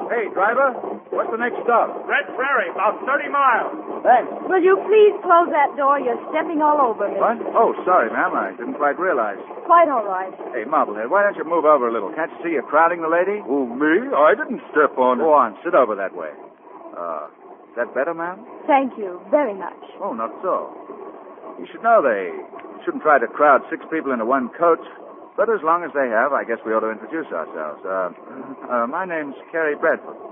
Hey, driver, what's the next stop? Red Prairie, about 30 miles. Thanks. Will you please close that door? You're stepping all over me. What? Oh, sorry, ma'am. I didn't quite realize. Quite all right. Hey, Marblehead, why don't you move over a little? Can't you see you're crowding the lady? Oh, me? I didn't step on it. Go on, sit over that way. Is that better, ma'am? Thank you very much. Oh, not so. You should know they shouldn't try to crowd 6 people into one coach. But as long as they have, I guess we ought to introduce ourselves. My name's Carrie Bradford.